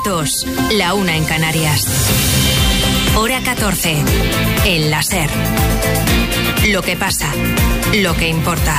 2, la 1 en Canarias. Hora 14, el láser. Lo que pasa, lo que importa.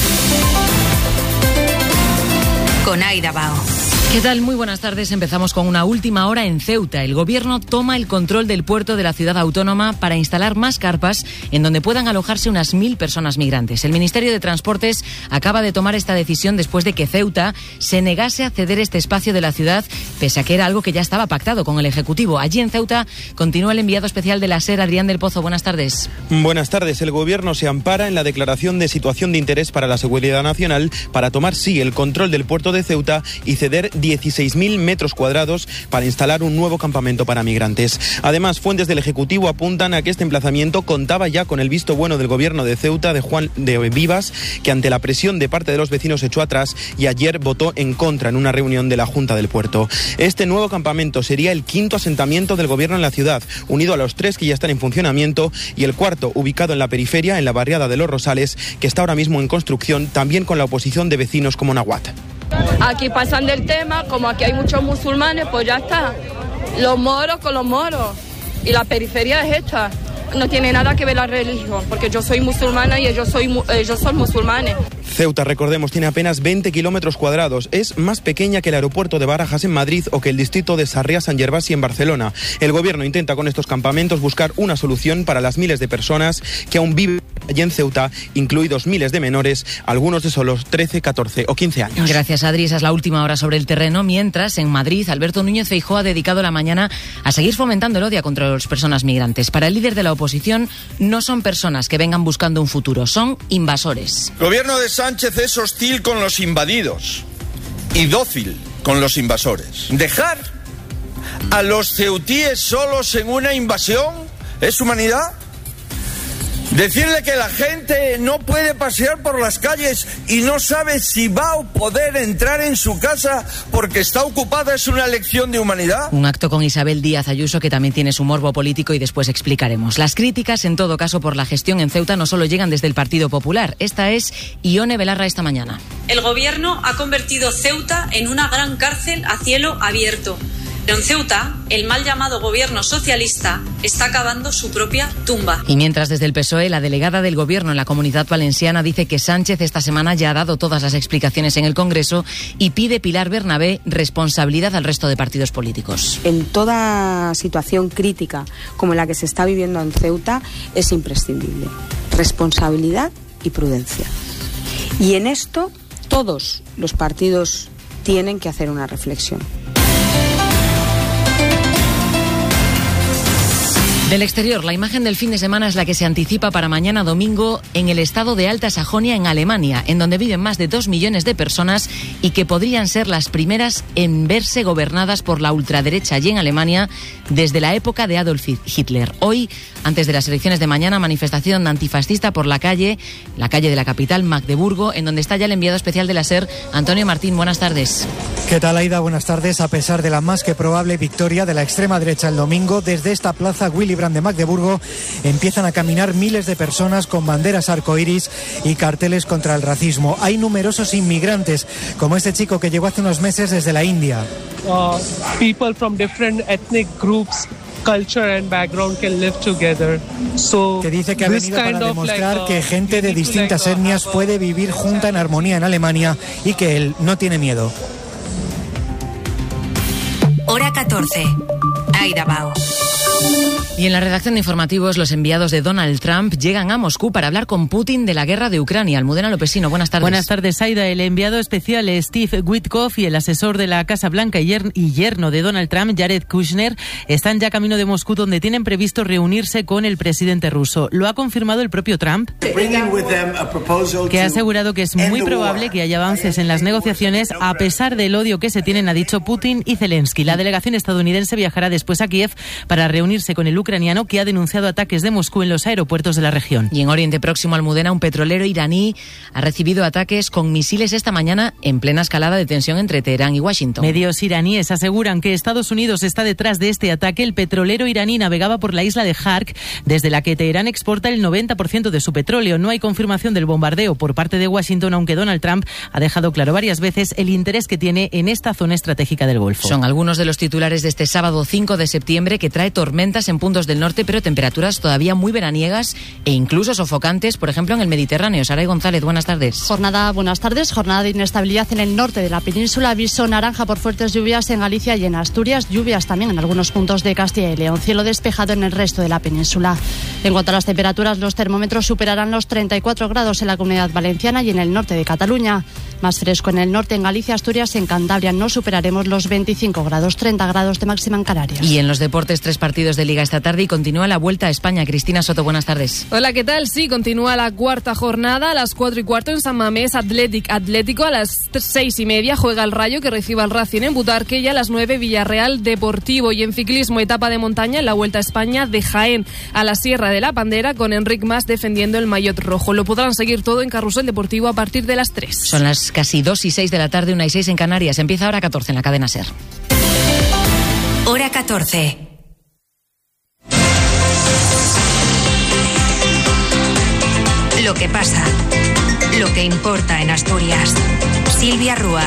Con Aida Bao. ¿Qué tal? Muy buenas tardes. Empezamos con una última hora en Ceuta. El gobierno toma el control del puerto de la ciudad autónoma para instalar más carpas en donde puedan alojarse unas 1.000 personas migrantes. El Ministerio de Transportes acaba de tomar esta decisión después de que Ceuta se negase a ceder este espacio de la ciudad, pese a que era algo que ya estaba pactado con el Ejecutivo. Allí en Ceuta continúa el enviado especial de la SER, Adrián del Pozo. Buenas tardes. Buenas tardes. El gobierno se ampara en la declaración de situación de interés para la seguridad nacional para tomar, sí, el control del puerto de Ceuta y ceder 16.000 metros cuadrados para instalar un nuevo campamento para migrantes. Además, fuentes del Ejecutivo apuntan a que este emplazamiento contaba ya con el visto bueno del gobierno de Ceuta, de Juan de Vivas, que ante la presión de parte de los vecinos echó atrás y ayer votó en contra en una reunión de la Junta del Puerto. Este nuevo campamento sería el 5º asentamiento del gobierno en la ciudad, unido a los 3 que ya están en funcionamiento, y el 4º ubicado en la periferia, en la barriada de Los Rosales, que está ahora mismo en construcción, también con la oposición de vecinos como Nahuat. Aquí pasan del tema, como aquí hay muchos musulmanes, pues ya está. Los moros con los moros. Y la periferia es esta. No tiene nada que ver la religión, porque yo soy musulmana y ellos son musulmanes. Ceuta, recordemos, tiene apenas 20 kilómetros cuadrados. Es más pequeña que el aeropuerto de Barajas en Madrid o que el distrito de Sarriá-Sant Gervasi en Barcelona. El gobierno intenta con estos campamentos buscar una solución para las miles de personas que aún viven allí en Ceuta, incluidos miles de menores, algunos de solo 13, 14 o 15 años. Gracias, Adri. Esa es la última hora sobre el terreno. Mientras, en Madrid, Alberto Núñez Feijóo ha dedicado la mañana a seguir fomentando el odio contra las personas migrantes. Para el líder de la oposición, no son personas que vengan buscando un futuro, son invasores. El gobierno de Sánchez es hostil con los invadidos y dócil con los invasores. ¿Dejar a los ceutíes solos en una invasión es humanidad? Decirle que la gente no puede pasear por las calles y no sabe si va a poder entrar en su casa porque está ocupada es una lección de humanidad. Un acto con Isabel Díaz Ayuso que también tiene su morbo político y después explicaremos. Las críticas, en todo caso, por la gestión en Ceuta no solo llegan desde el Partido Popular. Esta es Ione Belarra esta mañana. El gobierno ha convertido Ceuta en una gran cárcel a cielo abierto. Pero en Ceuta, el mal llamado gobierno socialista está cavando su propia tumba. Y mientras desde el PSOE, la delegada del gobierno en la Comunidad Valenciana dice que Sánchez esta semana ya ha dado todas las explicaciones en el Congreso y pide Pilar Bernabé responsabilidad al resto de partidos políticos. En toda situación crítica como la que se está viviendo en Ceuta es imprescindible responsabilidad y prudencia. Y en esto todos los partidos tienen que hacer una reflexión. Del exterior, la imagen del fin de semana es la que se anticipa para mañana domingo en el estado de Alta Sajonia, en Alemania, en donde viven más de 2 millones de personas y que podrían ser las primeras en verse gobernadas por la ultraderecha allí en Alemania desde la época de Adolf Hitler. Hoy, antes de las elecciones de mañana, manifestación antifascista por la calle de la capital, Magdeburgo, en donde está ya el enviado especial de la SER, Antonio Martín. Buenas tardes. ¿Qué tal, Aida? Buenas tardes. A pesar de la más que probable victoria de la extrema derecha el domingo, desde esta plaza Willy Brandt de Magdeburgo empiezan a caminar miles de personas con banderas arcoíris y carteles contra el racismo. Hay numerosos inmigrantes, como este chico que llegó hace unos meses desde la India. People from different ethnic groups, culture and background can live together. So, que dice que ha venido para demostrar que gente de distintas etnias puede vivir junta en armonía en Alemania y que él no tiene miedo. Hora 14. Aida Bao. Y en la redacción de informativos, los enviados de Donald Trump llegan a Moscú para hablar con Putin de la guerra de Ucrania. Almudena Lopesino, buenas tardes. Buenas tardes, Aida. El enviado especial Steve Witkoff y el asesor de la Casa Blanca y yerno de Donald Trump, Jared Kushner, están ya camino de Moscú, donde tienen previsto reunirse con el presidente ruso. Lo ha confirmado el propio Trump, que ha asegurado que es muy probable que haya avances en las negociaciones a pesar del odio que se tienen, ha dicho Putin y Zelensky. La delegación estadounidense viajará después a Kiev para reunirse reunirse con el ucraniano, que ha denunciado ataques de Moscú en los aeropuertos de la región. Y en Oriente Próximo, Almudena, un petrolero iraní ha recibido ataques con misiles esta mañana en plena escalada de tensión entre Teherán y Washington. Medios iraníes aseguran que Estados Unidos está detrás de este ataque. El petrolero iraní navegaba por la isla de Jark, desde la que Teherán exporta el 90% de su petróleo. No hay confirmación del bombardeo por parte de Washington, aunque Donald Trump ha dejado claro varias veces el interés que tiene en esta zona estratégica del Golfo. Son algunos de los titulares de este sábado 5 de septiembre, que trae tormentas en puntos del norte, pero temperaturas todavía muy veraniegas e incluso sofocantes, por ejemplo en el Mediterráneo. Saray González, buenas tardes. Buenas tardes. Jornada de inestabilidad en el norte de la península. Aviso naranja por fuertes lluvias en Galicia y en Asturias. Lluvias también en algunos puntos de Castilla y León. Cielo despejado en el resto de la península. En cuanto a las temperaturas, los termómetros superarán los 34 grados en la Comunidad Valenciana y en el norte de Cataluña. Más fresco en el norte, en Galicia, Asturias, en Cantabria no superaremos los 25 grados, 30 grados de máxima en Canarias. Y en los deportes, 3 partidos de Liga esta tarde y continúa la Vuelta a España. Cristina Soto, buenas tardes. Hola, ¿qué tal? Sí, continúa la cuarta jornada a las 4:15 en San Mamés. Atlético a las 6:30 juega el Rayo, que recibe al Racing en Butarque, y a las 9 Villarreal Deportivo. Y en ciclismo, etapa de montaña en la Vuelta a España de Jaén a la Sierra de la Pandera, con Enric Mas defendiendo el maillot rojo. Lo podrán seguir todo en Carrusel Deportivo a partir de las 3. Son las casi 2:06 de la tarde, 1:06 en Canarias. Empieza Hora 14 en la cadena SER. Hora 14. Lo que pasa, lo que importa en Asturias. Silvia Rúa.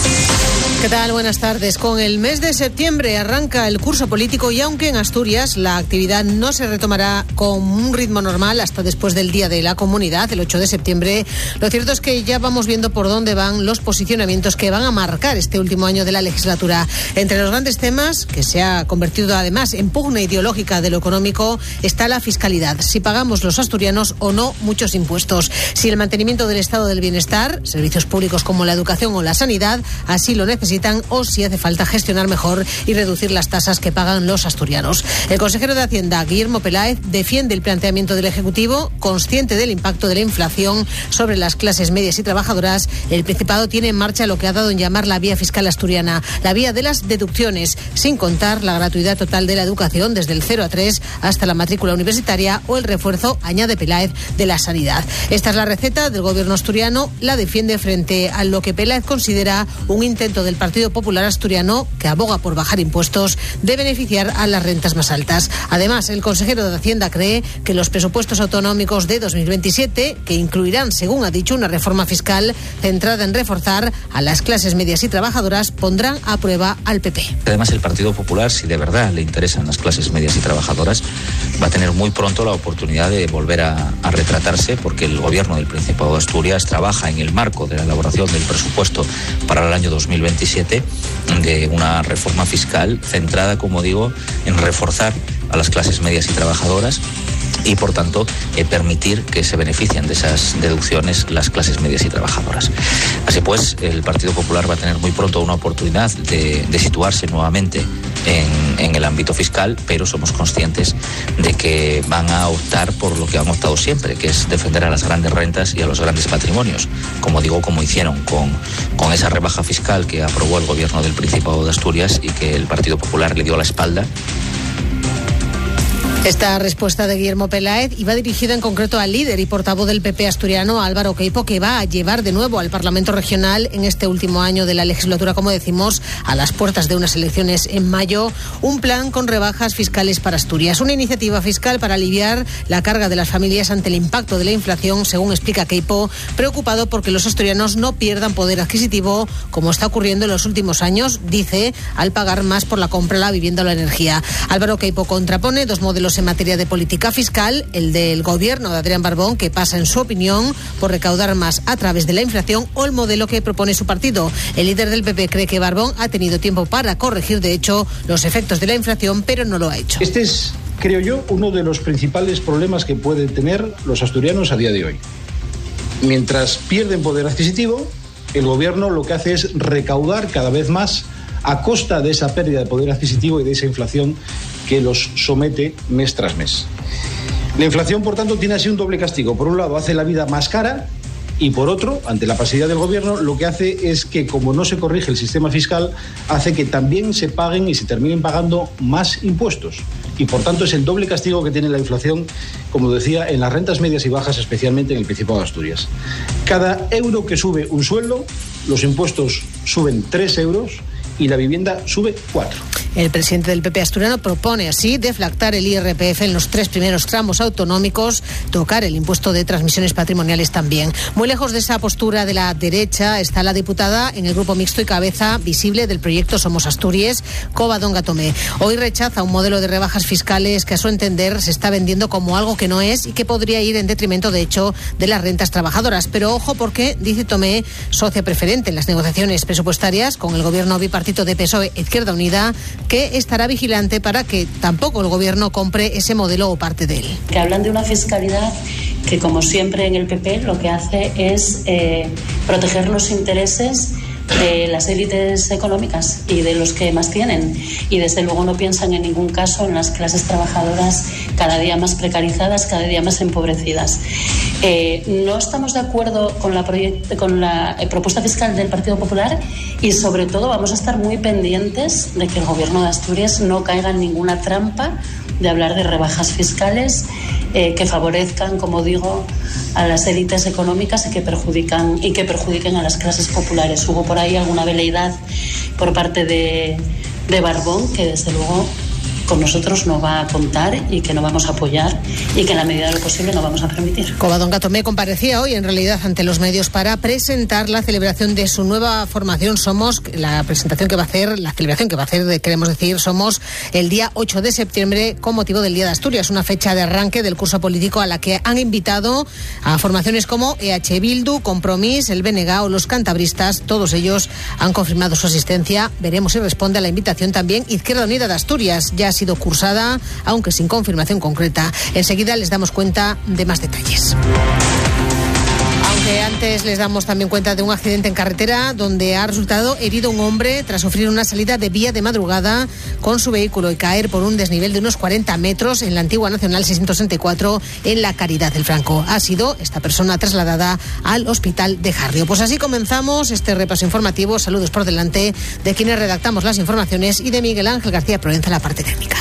¿Qué tal? Buenas tardes. Con el mes de septiembre arranca el curso político y aunque en Asturias la actividad no se retomará con un ritmo normal hasta después del Día de la Comunidad, el 8 de septiembre, lo cierto es que ya vamos viendo por dónde van los posicionamientos que van a marcar este último año de la legislatura. Entre los grandes temas, que se ha convertido además en pugna ideológica de lo económico, está la fiscalidad. Si pagamos los asturianos o no muchos impuestos. Si el mantenimiento del estado del bienestar, servicios públicos como la educación o la sanidad, así lo necesitan, o si hace falta gestionar mejor y reducir las tasas que pagan los asturianos. El consejero de Hacienda, Guillermo Peláez, defiende el planteamiento del Ejecutivo. Consciente del impacto de la inflación sobre las clases medias y trabajadoras, el Principado tiene en marcha lo que ha dado en llamar la vía fiscal asturiana, la vía de las deducciones, sin contar la gratuidad total de la educación desde el 0 a 3 hasta la matrícula universitaria o el refuerzo, añade Peláez, de la sanidad. Esta es la receta del gobierno asturiano. La defiende frente a lo que Peláez considera un intento del Partido Popular asturiano, que aboga por bajar impuestos, de beneficiar a las rentas más altas. Además, el consejero de Hacienda cree que los presupuestos autonómicos de 2027, que incluirán, según ha dicho, una reforma fiscal centrada en reforzar a las clases medias y trabajadoras, pondrán a prueba al PP. Además, el Partido Popular, si de verdad le interesan las clases medias y trabajadoras, va a tener muy pronto la oportunidad de volver a retratarse, porque el gobierno del Principado de Asturias trabaja en el marco de la elaboración del presupuesto para el año 2027 de una reforma fiscal centrada, como digo, en reforzar a las clases medias y trabajadoras y, por tanto, permitir que se beneficien de esas deducciones las clases medias y trabajadoras. Así pues, el Partido Popular va a tener muy pronto una oportunidad de situarse nuevamente en el ámbito fiscal, pero somos conscientes de que van a optar por lo que han optado siempre, que es defender a las grandes rentas y a los grandes patrimonios, como digo, como hicieron con esa rebaja fiscal que aprobó el gobierno del Principado de Asturias y que el Partido Popular le dio la espalda. Esta respuesta de Guillermo Peláez iba dirigida en concreto al líder y portavoz del PP asturiano, Álvaro Queipo, que va a llevar de nuevo al Parlamento Regional en este último año de la legislatura, como decimos, a las puertas de unas elecciones en mayo, un plan con rebajas fiscales para Asturias. Una iniciativa fiscal para aliviar la carga de las familias ante el impacto de la inflación, según explica Queipo, preocupado porque los asturianos no pierdan poder adquisitivo, como está ocurriendo en los últimos años, dice, al pagar más por la compra, la vivienda o la energía. Álvaro Queipo contrapone dos modelos en materia de política fiscal, el del gobierno de Adrián Barbón, que pasa, en su opinión, por recaudar más a través de la inflación, o el modelo que propone su partido. El líder del PP cree que Barbón ha tenido tiempo para corregir, de hecho, los efectos de la inflación, pero no lo ha hecho. Este es, creo yo, uno de los principales problemas que pueden tener los asturianos a día de hoy. Mientras pierden poder adquisitivo, el gobierno lo que hace es recaudar cada vez más a costa de esa pérdida de poder adquisitivo y de esa inflación que los somete mes tras mes. La inflación, por tanto, tiene así un doble castigo. Por un lado, hace la vida más cara Y por otro, ante la pasividad del gobierno, lo que hace es que, como no se corrige el sistema fiscal, hace que también se paguen y se terminen pagando más impuestos. Y por tanto es el doble castigo que tiene la inflación, como decía, en las rentas medias y bajas, especialmente en el Principado de Asturias. Cada euro que sube un sueldo, los impuestos suben 3 euros y la vivienda sube 4. El presidente del PP asturiano propone así deflactar el IRPF en los 3 primeros tramos autonómicos, tocar el impuesto de transmisiones patrimoniales también. Muy lejos de esa postura de la derecha está la diputada en el grupo mixto y cabeza visible del proyecto Somos Asturias, Covadonga Tomé. Hoy rechaza un modelo de rebajas fiscales que a su entender se está vendiendo como algo que no es y que podría ir en detrimento, de hecho, de las rentas trabajadoras. Pero ojo, porque, dice Tomé, socia preferente en las negociaciones presupuestarias con el gobierno bipartito de PSOE Izquierda Unida, que estará vigilante para que tampoco el gobierno compre ese modelo o parte de él. Que hablan de una fiscalidad que, como siempre en el PP, lo que hace es proteger los intereses de las élites económicas y de los que más tienen, y desde luego no piensan en ningún caso en las clases trabajadoras cada día más precarizadas, cada día más empobrecidas. No estamos de acuerdo con la propuesta fiscal del Partido Popular y sobre todo vamos a estar muy pendientes de que el Gobierno de Asturias no caiga en ninguna trampa de hablar de rebajas fiscales que favorezcan, como digo, a las élites económicas y que perjudiquen a las clases populares. Hubo por ahí alguna veleidad por parte de Barbón que desde luego con nosotros no va a contar y que no vamos a apoyar y que en la medida de lo posible no vamos a permitir. Covadonga Tomé comparecía hoy en realidad ante los medios para presentar la celebración de su nueva formación Somos, la celebración que va a hacer, queremos decir, Somos, el día 8 de septiembre con motivo del Día de Asturias, una fecha de arranque del curso político a la que han invitado a formaciones como EH Bildu, Compromís, el BNG o los cantabristas. Todos ellos han confirmado su asistencia. Veremos si responde a la invitación también Izquierda Unida de Asturias. Ya ha sido cursada, aunque sin confirmación concreta. Enseguida les damos cuenta de más detalles. Aunque antes les damos también cuenta de un accidente en carretera donde ha resultado herido un hombre tras sufrir una salida de vía de madrugada con su vehículo y caer por un desnivel de unos 40 metros en la antigua Nacional 664 en la Caridad del Franco. Ha sido esta persona trasladada al hospital de Jarrio. Pues así comenzamos este repaso informativo. Saludos por delante de quienes redactamos las informaciones y de Miguel Ángel García Provenza en la parte técnica.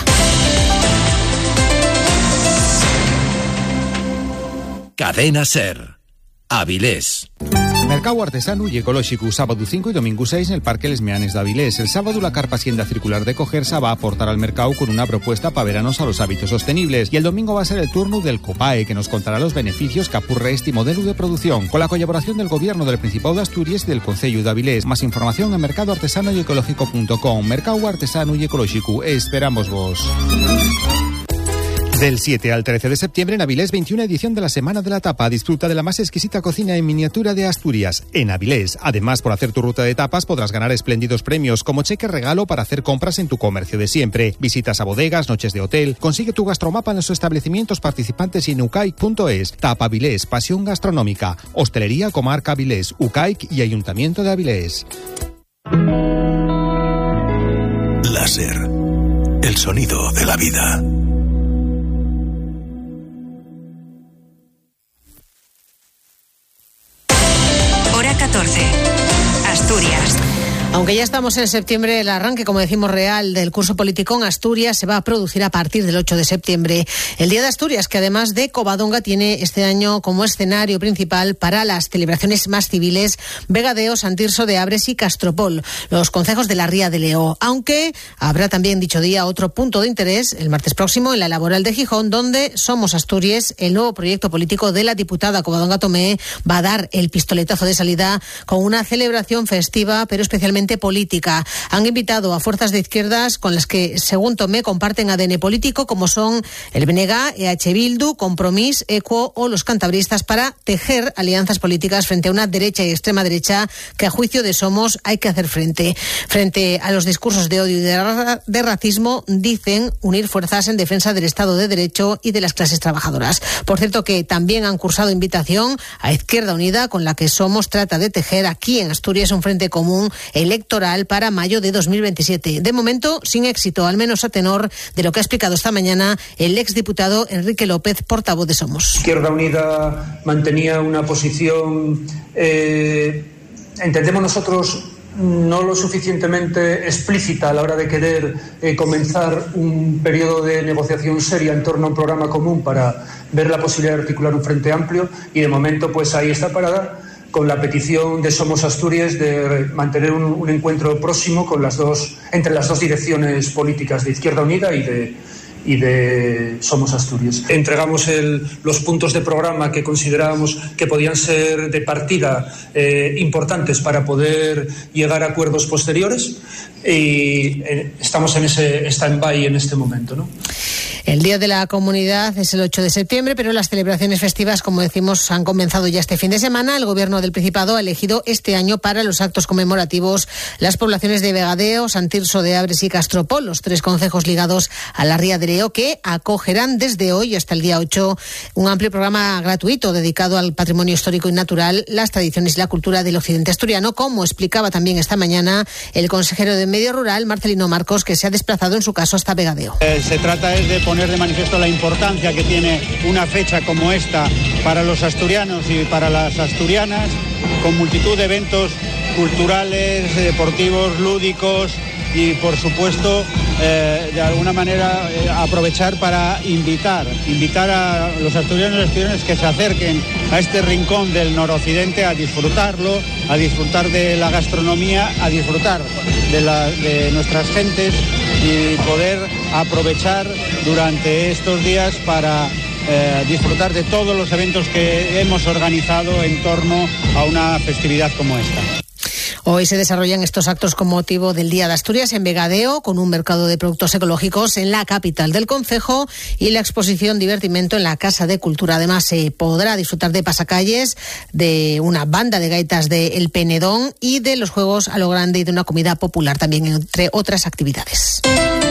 Cadena SER. Avilés. Mercado artesano y ecológico, sábado 5 y domingo 6 en el Parque Les Meanes de Avilés. El sábado la carpa Hacienda Circular de Cogersa va a aportar al mercado con una propuesta para veranos a los hábitos sostenibles. Y el domingo va a ser el turno del COPAE, que nos contará los beneficios que apurre este modelo de producción, con la colaboración del Gobierno del Principado de Asturias y del Concello de Avilés. Más información en mercadoartesanoyecológico.com. Mercado artesano y ecológico. Esperamos vos. Del 7 al 13 de septiembre en Avilés, 21 edición de la Semana de la Tapa. Disfruta de la más exquisita cocina en miniatura de Asturias, en Avilés. Además, por hacer tu ruta de tapas podrás ganar espléndidos premios como cheque regalo para hacer compras en tu comercio de siempre. Visitas a bodegas, noches de hotel. Consigue tu gastromapa en los establecimientos participantes y en ucaic.es. Tapa Avilés, pasión gastronómica. Hostelería Comarca Avilés, Ucaic y Ayuntamiento de Avilés. Láser. El sonido de la vida. Hora 14. Asturias. Aunque ya estamos en septiembre, el arranque, como decimos, real del curso político en Asturias se va a producir a partir del 8 de septiembre. El Día de Asturias, que además de Covadonga tiene este año como escenario principal para las celebraciones más civiles Vegadeo, Santirso de Abres y Castropol, los concejos de la Ría de Leo. Aunque habrá también dicho día otro punto de interés el martes próximo en la Laboral de Gijón, donde Somos Asturias, el nuevo proyecto político de la diputada Covadonga Tomé, va a dar el pistoletazo de salida con una celebración festiva, pero especialmente política. Han invitado a fuerzas de izquierdas con las que, según Tomé, comparten ADN político, como son el BNG, EH Bildu, Compromís, ECO o los cantabristas, para tejer alianzas políticas frente a una derecha y extrema derecha que, a juicio de Somos, hay que hacer frente. Frente a los discursos de odio y de racismo, dicen unir fuerzas en defensa del Estado de Derecho y de las clases trabajadoras. Por cierto, que también han cursado invitación a Izquierda Unida, con la que Somos trata de tejer aquí en Asturias un frente común electoral electoral para mayo de 2027. De momento, sin éxito, al menos a tenor de lo que ha explicado esta mañana el exdiputado Enrique López, portavoz de Somos. Izquierda Unida mantenía una posición, entendemos nosotros, no lo suficientemente explícita a la hora de querer comenzar un periodo de negociación seria en torno a un programa común para ver la posibilidad de articular un frente amplio, y de momento pues ahí está parada, con la petición de Somos Asturias de mantener un encuentro próximo con entre las dos direcciones políticas de Izquierda Unida y de Somos Asturias. Entregamos los puntos de programa que considerábamos que podían ser de partida importantes para poder llegar a acuerdos posteriores, y estamos en ese stand-by en este momento, ¿no? El Día de la Comunidad es el 8 de septiembre, pero las celebraciones festivas, como decimos, han comenzado ya este fin de semana. El Gobierno del Principado ha elegido este año para los actos conmemorativos las poblaciones de Vegadeo, Sant Tirso de Abres y Castropol, los 3 concejos ligados a la Ría de Leo, que acogerán desde hoy hasta el día 8 un amplio programa gratuito dedicado al patrimonio histórico y natural, las tradiciones y la cultura del occidente asturiano, como explicaba también esta mañana el consejero de Medio Rural, Marcelino Marcos, que se ha desplazado en su caso hasta Vegadeo. Se trata de poner de manifiesto la importancia que tiene una fecha como esta para los asturianos y para las asturianas, con multitud de eventos culturales, deportivos, lúdicos y, por supuesto, de alguna manera aprovechar para invitar a los asturianos y asturianas que se acerquen a este rincón del noroccidente a disfrutarlo, a disfrutar de la gastronomía, a disfrutar de nuestras gentes y poder aprovechar durante estos días para disfrutar de todos los eventos que hemos organizado en torno a una festividad como esta. Hoy se desarrollan estos actos con motivo del Día de Asturias en Vegadeo, con un mercado de productos ecológicos en la capital del concejo y la exposición Divertimento en la Casa de Cultura. Además, se podrá disfrutar de pasacalles, de una banda de gaitas de El Penedón y de los juegos a lo grande y de una comida popular también, entre otras actividades.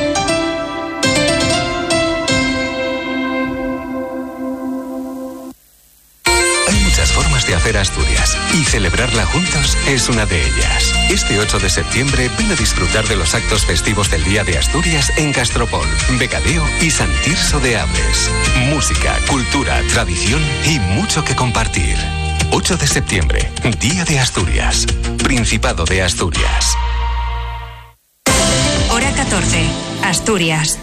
De hacer Asturias, y celebrarla juntos es una de ellas. Este 8 de septiembre ven a disfrutar de los actos festivos del Día de Asturias en Castropol, Vegadeo y Sant Tirso de Abres. Música, cultura, tradición y mucho que compartir. 8 de septiembre, Día de Asturias, Principado de Asturias. Hora 14, Asturias.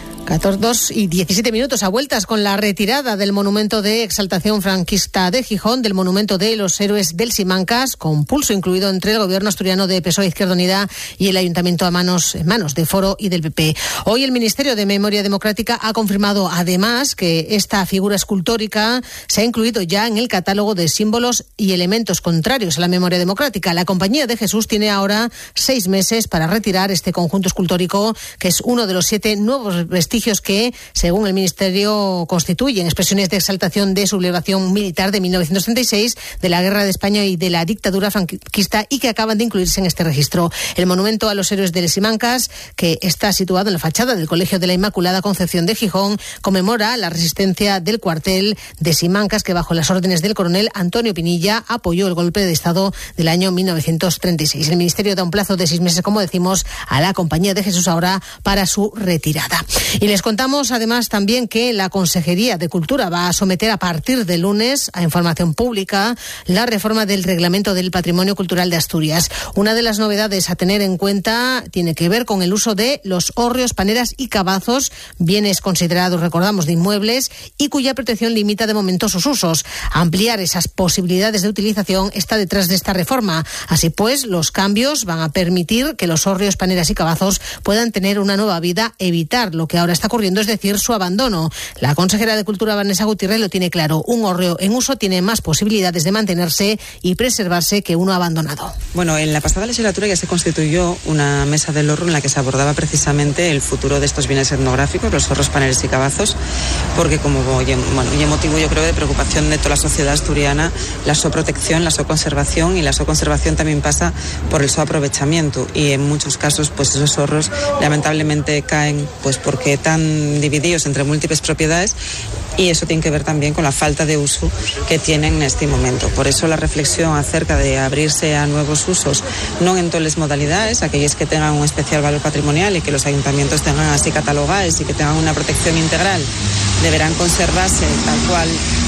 14:17 a vueltas con la retirada del monumento de exaltación franquista de Gijón, del monumento de los héroes del Simancas, con pulso incluido entre el gobierno asturiano de PSOE, Izquierda Unida y el ayuntamiento en manos de Foro y del PP. Hoy el Ministerio de Memoria Democrática ha confirmado además que esta figura escultórica se ha incluido ya en el catálogo de símbolos y elementos contrarios a la memoria democrática. La Compañía de Jesús tiene ahora 6 meses para retirar este conjunto escultórico, que es uno de los 7 nuevos vestigios que, según el Ministerio, constituyen expresiones de exaltación de sublevación militar de 1936, de la Guerra de España y de la dictadura franquista, y que acaban de incluirse en este registro. El monumento a los héroes de Simancas, que está situado en la fachada del Colegio de la Inmaculada Concepción de Gijón, conmemora la resistencia del cuartel de Simancas, que bajo las órdenes del coronel Antonio Pinilla apoyó el golpe de Estado del año 1936. El Ministerio da un plazo de 6 meses, como decimos, a la Compañía de Jesús ahora para su retirada. Y les contamos además también que la Consejería de Cultura va a someter a partir de lunes a información pública la reforma del Reglamento del Patrimonio Cultural de Asturias. Una de las novedades a tener en cuenta tiene que ver con el uso de los hórreos, paneras y cabazos, bienes considerados, recordamos, de inmuebles, y cuya protección limita de momento sus usos. Ampliar esas posibilidades de utilización está detrás de esta reforma. Así pues, los cambios van a permitir que los hórreos, paneras y cabazos puedan tener una nueva vida, evitar lo que ahora está ocurriendo, es decir, su abandono. La consejera de Cultura, Vanessa Gutiérrez, lo tiene claro. Un hórreo en uso tiene más posibilidades de mantenerse y preservarse que uno abandonado. Bueno, en la pasada legislatura ya se constituyó una mesa del hórreo en la que se abordaba precisamente el futuro de estos bienes etnográficos, los hórreos, paneles y cabazos, porque como y motivo, yo creo, de preocupación de toda la sociedad asturiana, la protección, la conservación, y la conservación también pasa por el aprovechamiento, y en muchos casos pues esos hórreos lamentablemente caen pues porque están divididos entre múltiples propiedades, y eso tiene que ver también con la falta de uso que tienen en este momento. Por eso la reflexión acerca de abrirse a nuevos usos, no en todas las modalidades, aquellas que tengan un especial valor patrimonial y que los ayuntamientos tengan así catalogadas y que tengan una protección integral, deberán conservarse tal cual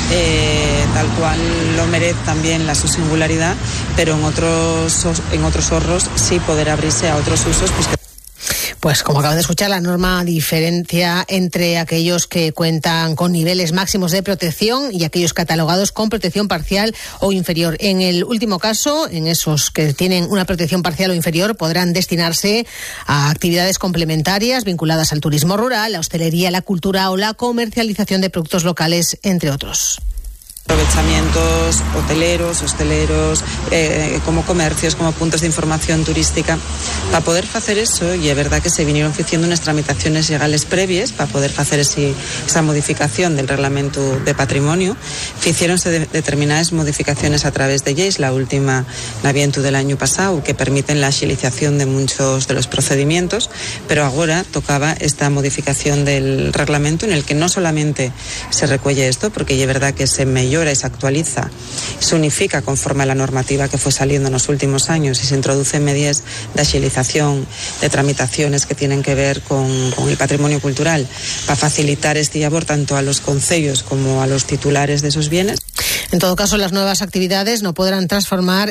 lo merece también su singularidad, pero en otros horros sí poder abrirse a otros usos, Pues como acaban de escuchar, la norma diferencia entre aquellos que cuentan con niveles máximos de protección y aquellos catalogados con protección parcial o inferior. En el último caso, en esos que tienen una protección parcial o inferior, podrán destinarse a actividades complementarias vinculadas al turismo rural, la hostelería, la cultura o la comercialización de productos locales, entre otros. Aprovechamientos hoteleros, hosteleros, como comercios, como puntos de información turística. Para poder hacer eso, y es verdad que se vinieron haciendo unas tramitaciones legales previas para poder hacer esa modificación del reglamento de patrimonio. Hicieronse determinadas modificaciones a través de leyes, la última la viento del año pasado, que permiten la agilización de muchos de los procedimientos, pero ahora tocaba esta modificación del reglamento en el que no solamente se recuelle esto, porque es verdad que se mejora y se actualiza, se unifica conforme a la normativa que fue saliendo en los últimos años y se introducen medidas de agilización, de tramitaciones que tienen que ver con el patrimonio cultural, para facilitar este labor tanto a los concellos como a los titulares de esos bienes. En todo caso, las nuevas actividades no podrán transformar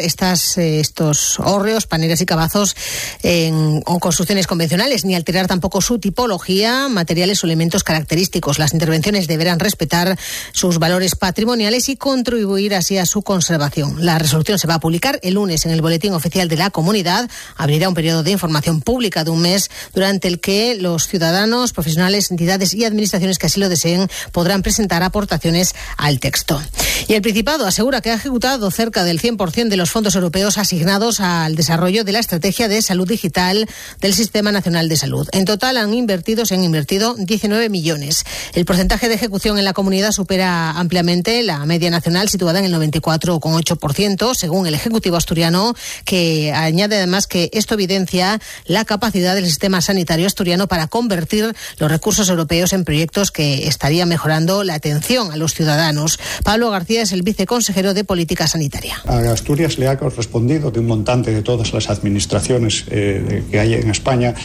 estos hórreos, paneles y cabazos en construcciones convencionales, ni alterar tampoco su tipología, materiales o elementos característicos. Las intervenciones deberán respetar sus valores patrimoniales y contribuir así a su conservación. La resolución se va a publicar el lunes en el Boletín Oficial de la Comunidad. Abrirá un periodo de información pública de un mes durante el que los ciudadanos, profesionales, entidades y administraciones que así lo deseen podrán presentar aportaciones al texto. Y el Principado asegura que ha ejecutado cerca del 100% de los fondos europeos asignados al desarrollo de la estrategia de salud digital del Sistema Nacional de Salud. En total se han invertido 19 millones. El porcentaje de ejecución en la comunidad supera ampliamente la media nacional, situada en el 94,8%, según el Ejecutivo asturiano, que añade además que esto evidencia la capacidad del sistema sanitario asturiano para convertir los recursos europeos en proyectos que estarían mejorando la atención a los ciudadanos. Pablo García es el viceconsejero de Política Sanitaria. A Asturias le ha correspondido de un montante de todas las administraciones que hay en España,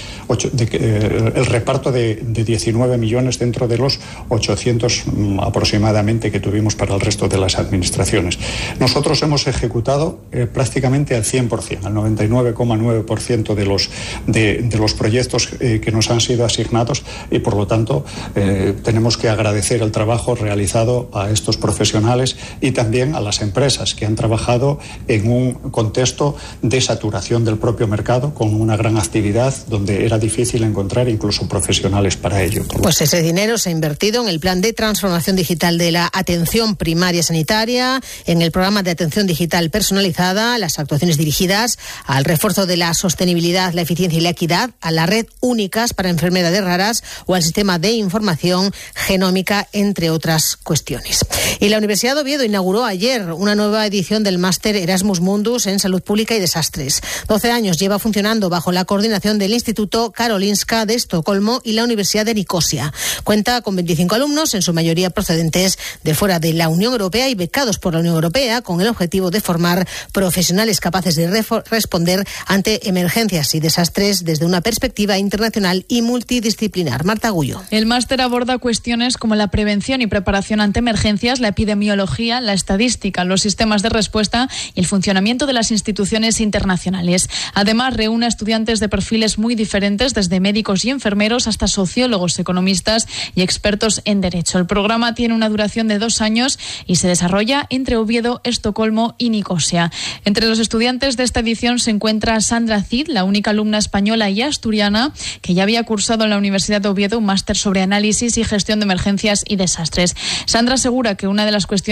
el reparto de 19 millones dentro de los 800 aproximadamente que tuvimos para el resto de las administraciones. Nosotros hemos ejecutado prácticamente al 100%, al 99,9% de los proyectos que nos han sido asignados, y por lo tanto tenemos que agradecer el trabajo realizado a estos profesionales y también a las empresas que han trabajado en un contexto de saturación del propio mercado, con una gran actividad donde era difícil encontrar incluso profesionales para ello. Pues ese dinero se ha invertido en el plan de transformación digital de la atención primaria sanitaria, en el programa de atención digital personalizada, las actuaciones dirigidas al refuerzo de la sostenibilidad, la eficiencia y la equidad, a la red únicas para enfermedades raras o al sistema de información genómica, entre otras cuestiones. Y la Universidad de Oviedo inauguró ayer una nueva edición del máster Erasmus Mundus en Salud Pública y Desastres. 12 años lleva funcionando bajo la coordinación del Instituto Karolinska de Estocolmo y la Universidad de Nicosia. Cuenta con 25 alumnos, en su mayoría procedentes de fuera de la Unión Europea y becados por la Unión Europea, con el objetivo de formar profesionales capaces de responder ante emergencias y desastres desde una perspectiva internacional y multidisciplinar. Marta Agullo. El máster aborda cuestiones como la prevención y preparación ante emergencias, la epidemiología, la estadística, los sistemas de respuesta y el funcionamiento de las instituciones internacionales. Además, reúne a estudiantes de perfiles muy diferentes, desde médicos y enfermeros hasta sociólogos, economistas y expertos en derecho. El programa tiene una duración de 2 años y se desarrolla entre Oviedo, Estocolmo y Nicosia. Entre los estudiantes de esta edición se encuentra Sandra Cid, la única alumna española y asturiana que ya había cursado en la Universidad de Oviedo un máster sobre análisis y gestión de emergencias y desastres. Sandra asegura que una de las cuestiones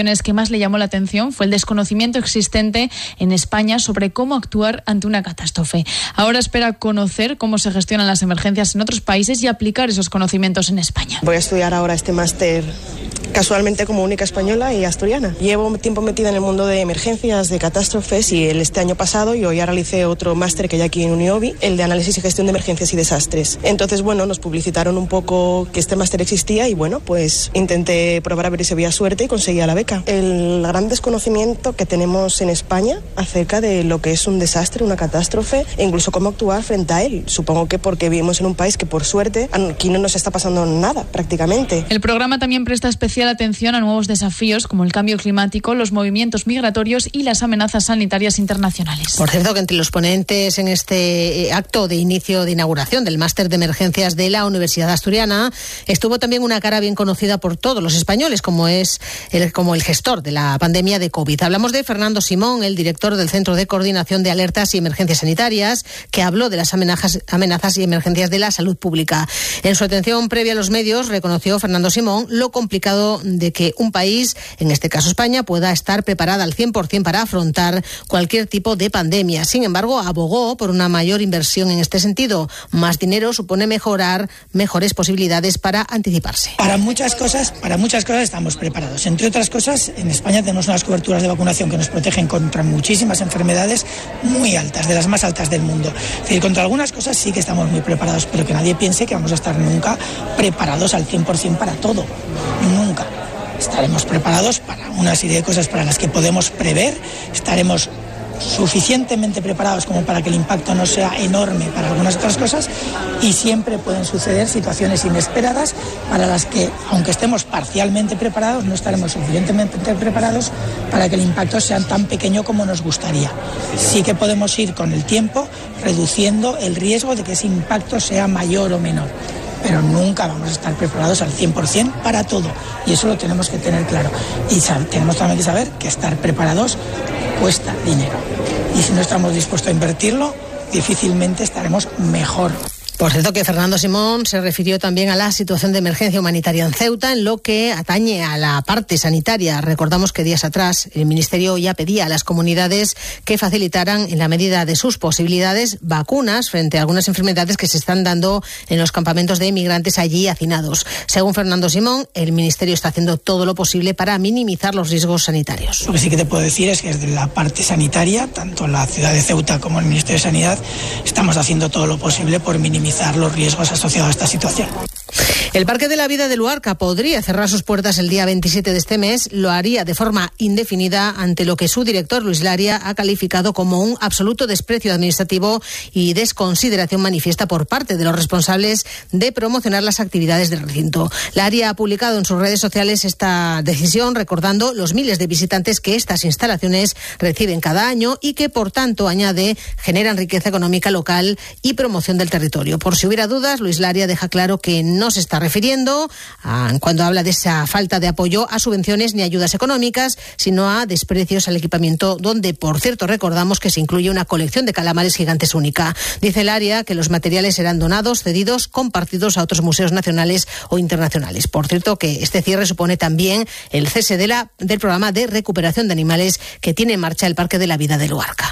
cuestiones que más le llamó la atención fue el desconocimiento existente en España sobre cómo actuar ante una catástrofe. Ahora espera conocer cómo se gestionan las emergencias en otros países y aplicar esos conocimientos en España. Voy a estudiar ahora este máster casualmente como única española y asturiana. Llevo tiempo metida en el mundo de emergencias, de catástrofes, y este año pasado yo ya realicé otro máster que hay aquí en Uniobi, el de análisis y gestión de emergencias y desastres. Entonces, bueno, nos publicitaron un poco que este máster existía y bueno, pues intenté probar a ver si había suerte y conseguí la beca. El gran desconocimiento que tenemos en España acerca de lo que es un desastre, una catástrofe e incluso cómo actuar frente a él. Supongo que porque vivimos en un país que por suerte aquí no nos está pasando nada prácticamente. El programa también presta especial atención a nuevos desafíos como el cambio climático, los movimientos migratorios y las amenazas sanitarias internacionales. Por cierto, que entre los ponentes en este acto de inicio de inauguración del máster de emergencias de la Universidad Asturiana estuvo también una cara bien conocida por todos los españoles, como el gestor de la pandemia de COVID. Hablamos de Fernando Simón, el director del Centro de Coordinación de Alertas y Emergencias Sanitarias, que habló de las amenazas y emergencias de la salud pública. En su atención previa a los medios, reconoció Fernando Simón lo complicado de que un país, en este caso España, pueda estar preparada al 100% para afrontar cualquier tipo de pandemia. Sin embargo, abogó por una mayor inversión en este sentido. Más dinero supone mejores posibilidades para anticiparse. Para muchas cosas estamos preparados. Entre otras cosas, en España tenemos unas coberturas de vacunación que nos protegen contra muchísimas enfermedades muy altas, de las más altas del mundo. Es decir, contra algunas cosas sí que estamos muy preparados, pero que nadie piense que vamos a estar nunca preparados al 100% para todo. Nunca. Estaremos preparados para una serie de cosas para las que podemos prever, estaremos suficientemente preparados como para que el impacto no sea enorme para algunas otras cosas, y siempre pueden suceder situaciones inesperadas para las que, aunque estemos parcialmente preparados, no estaremos suficientemente preparados para que el impacto sea tan pequeño como nos gustaría. Sí que podemos ir con el tiempo reduciendo el riesgo de que ese impacto sea mayor o menor, pero nunca vamos a estar preparados al 100% para todo, y eso lo tenemos que tener claro. Y tenemos también que saber que estar preparados cuesta dinero, y si no estamos dispuestos a invertirlo, difícilmente estaremos mejor. Por cierto, que Fernando Simón se refirió también a la situación de emergencia humanitaria en Ceuta en lo que atañe a la parte sanitaria. Recordamos que días atrás el Ministerio ya pedía a las comunidades que facilitaran, en la medida de sus posibilidades, vacunas frente a algunas enfermedades que se están dando en los campamentos de inmigrantes allí hacinados. Según Fernando Simón, el Ministerio está haciendo todo lo posible para minimizar los riesgos sanitarios. Lo que sí que te puedo decir es que desde la parte sanitaria, tanto la ciudad de Ceuta como el Ministerio de Sanidad, estamos haciendo todo lo posible por minimizar los riesgos asociados a esta situación. El Parque de la Vida de Luarca podría cerrar sus puertas el día 27 de este mes. Lo haría de forma indefinida ante lo que su director, Luis Laria, ha calificado como un absoluto desprecio administrativo y desconsideración manifiesta por parte de los responsables de promocionar las actividades del recinto. Laria ha publicado en sus redes sociales esta decisión, recordando los miles de visitantes que estas instalaciones reciben cada año y que, por tanto, añade, generan riqueza económica local y promoción del territorio. Por si hubiera dudas, Luis Laria deja claro que no se está refiriendo cuando habla de esa falta de apoyo a subvenciones ni ayudas económicas, sino a desprecios al equipamiento, donde, por cierto, recordamos que se incluye una colección de calamares gigantes única. Dice el área que los materiales serán donados, cedidos, compartidos a otros museos nacionales o internacionales. Por cierto, que este cierre supone también el cese del programa de recuperación de animales que tiene en marcha el Parque de la Vida de Luarca.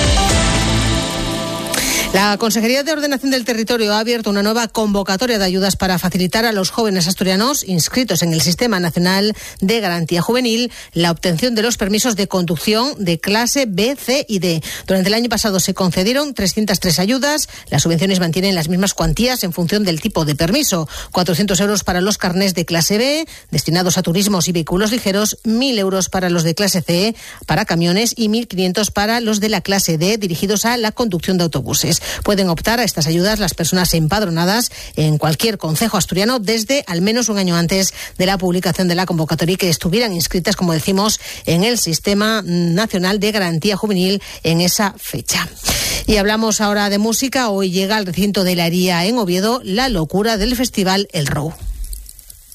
La Consejería de Ordenación del Territorio ha abierto una nueva convocatoria de ayudas para facilitar a los jóvenes asturianos inscritos en el Sistema Nacional de Garantía Juvenil la obtención de los permisos de conducción de clase B, C y D. Durante el año pasado se concedieron 303 ayudas. Las subvenciones mantienen las mismas cuantías en función del tipo de permiso. 400 euros para los carnés de clase B, destinados a turismos y vehículos ligeros, 1.000 euros para los de clase C, para camiones, y 1.500 para los de la clase D, dirigidos a la conducción de autobuses. Pueden optar a estas ayudas las personas empadronadas en cualquier concejo asturiano desde al menos un año antes de la publicación de la convocatoria y que estuvieran inscritas, como decimos, en el Sistema Nacional de Garantía Juvenil en esa fecha. Y hablamos ahora de música. Hoy llega al recinto de la Hería en Oviedo la locura del festival El Row.